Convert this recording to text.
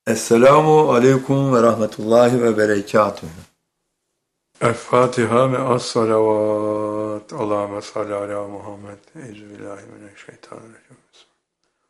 Esselamu aleyküm ve rahmetullahi ve berekatuhu. El-Fatiha ve as-salavat. Allahümme salli ala Muhammed. Euzubillahimineşşeytanirracim.